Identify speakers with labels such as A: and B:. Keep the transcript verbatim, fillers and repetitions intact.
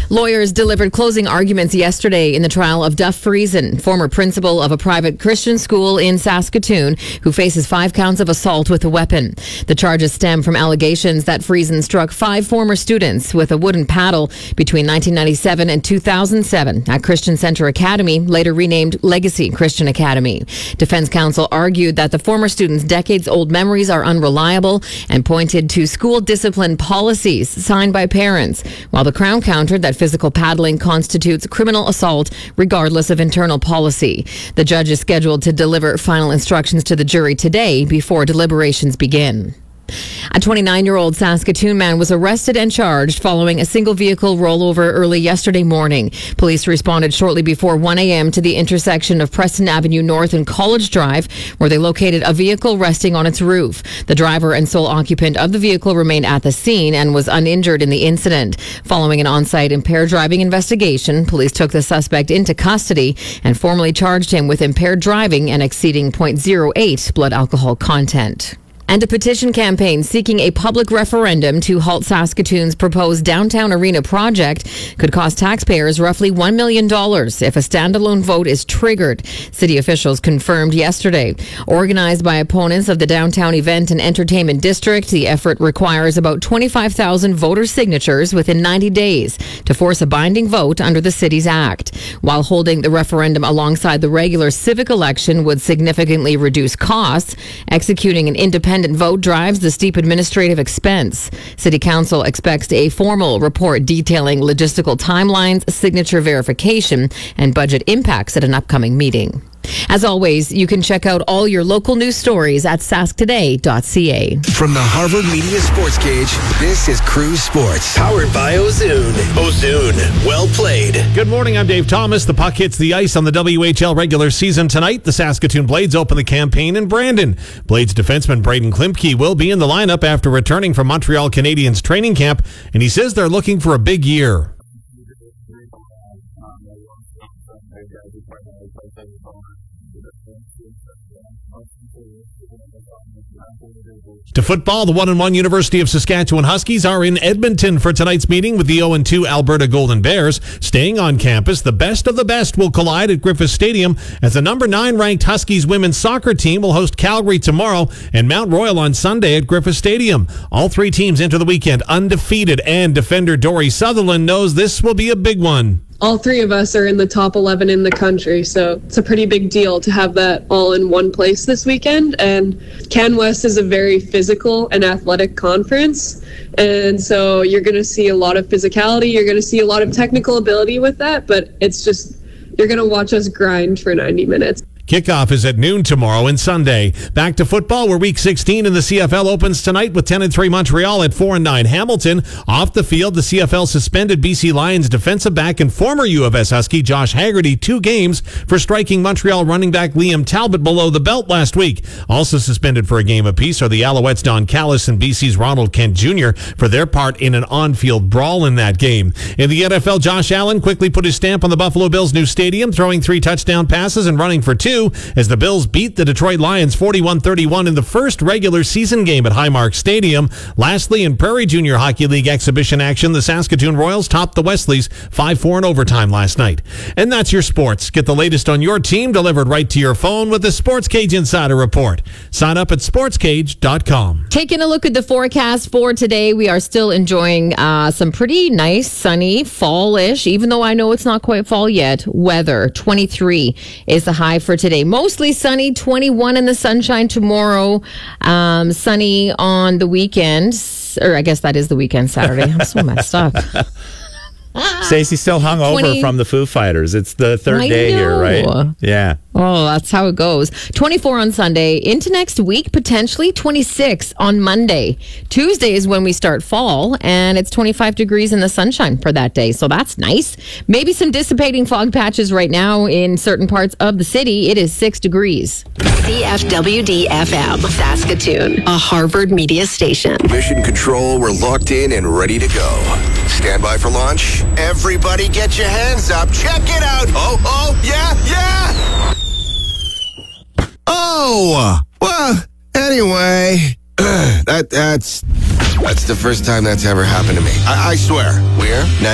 A: Lawyers delivered closing arguments yesterday in the trial of Duff Friesen, former principal of a private Christian school in Saskatoon, who faces five counts of assault with a weapon. The charges stem from allegations that Friesen struck five former students with a wooden paddle between nineteen ninety-seven and two thousand seven at Christian Center Academy, later renamed Legacy Christian Academy. Defense counsel argued that the former students' decades-old memories are unreliable and pointed to school discipline policies signed by parents, while the Crown countered that physical paddling constitutes criminal assault regardless of internal policy. The judge is scheduled to deliver final instructions to the jury today before deliberations begin. A twenty-nine-year-old Saskatoon man was arrested and charged following a single vehicle rollover early yesterday morning. Police responded shortly before one a.m. to the intersection of Preston Avenue North and College Drive, where they located a vehicle resting on its roof. The driver and sole occupant of the vehicle remained at the scene and was uninjured in the incident. Following an on-site impaired driving investigation, police took the suspect into custody and formally charged him with impaired driving and exceeding point zero eight blood alcohol content. And a petition campaign seeking a public referendum to halt Saskatoon's proposed downtown arena project could cost taxpayers roughly one million dollars if a standalone vote is triggered, city officials confirmed yesterday. Organized by opponents of the downtown event and entertainment district, the effort requires about twenty-five thousand voter signatures within ninety days to force a binding vote under the city's act. While holding the referendum alongside the regular civic election would significantly reduce costs, executing an independent vote drives the steep administrative expense. City Council expects a formal report detailing logistical timelines, signature verification, and budget impacts at an upcoming meeting. As always, you can check out all your local news stories at sask today dot c a.
B: From the Harvard Media Sports Cage, this is Cruise Sports, powered by Ozoon. Ozoon, well played.
C: Good morning, I'm Dave Thomas. The puck hits the ice on the W H L regular season tonight. The Saskatoon Blades open the campaign in Brandon. Blades defenseman Braden Klimke will be in the lineup after returning from Montreal Canadiens training camp, and he says they're looking for a big year. To football, the one and one University of Saskatchewan Huskies are in Edmonton for tonight's meeting with the oh and two Alberta Golden Bears. Staying on campus, the best of the best will collide at Griffith Stadium as the number nine ranked Huskies women's soccer team will host Calgary tomorrow and Mount Royal on Sunday at Griffith Stadium. All three teams enter the weekend undefeated, and defender Dory Sutherland knows this will be a big one.
D: All three of us are in the top eleven in the country, so it's a pretty big deal to have that all in one place this weekend. And CanWest is a very physical and athletic conference, and so you're going to see a lot of physicality, you're going to see a lot of technical ability with that, but it's just, you're going to watch us grind for ninety minutes.
C: Kickoff is at noon tomorrow and Sunday. Back to football, where Week sixteen in the C F L opens tonight with ten and three Montreal at four and nine Hamilton. Off the field, the C F L suspended B C Lions defensive back and former U of S Husky Josh Haggerty two games for striking Montreal running back Liam Talbot below the belt last week. Also suspended for a game apiece are the Alouettes' Don Callis and B C's Ronald Kent Junior for their part in an on-field brawl in that game. In the N F L, Josh Allen quickly put his stamp on the Buffalo Bills' new stadium, throwing three touchdown passes and running for two as the Bills beat the Detroit Lions forty-one thirty-one in the first regular season game at Highmark Stadium. Lastly, in Prairie Junior Hockey League exhibition action, the Saskatoon Royals topped the Wesleys five four in overtime last night. And that's your sports. Get the latest on your team delivered right to your phone with the Sports Cage Insider Report. Sign up at sports cage dot com.
A: Taking a look at the forecast for today, we are still enjoying uh, some pretty nice, sunny, fall-ish, even though I know it's not quite fall yet, weather. twenty-three is the high for today. Mostly sunny, twenty-one in the sunshine tomorrow. Um, sunny on the weekend, or I guess that is the weekend, Saturday. I'm so messed up.
E: Stacey's still hung over twenty from the Foo Fighters. It's the third
A: I
E: day
A: know.
E: here, right? Yeah.
A: Oh, that's how it goes. twenty-four on Sunday. Into next week, potentially twenty-six on Monday. Tuesday is when we start fall, and it's twenty-five degrees in the sunshine for that day. So that's nice. Maybe some dissipating fog patches right now in certain parts of the city. It is six degrees.
F: C F W D F M, Saskatoon, a Harvard media station.
B: Mission Control, we're locked in and ready to go. Stand by for launch. Everybody get your hands up. Check it out. Oh, oh, yeah, yeah. Oh, well, anyway, that that's that's the first time that's ever happened to me. I, I swear. We're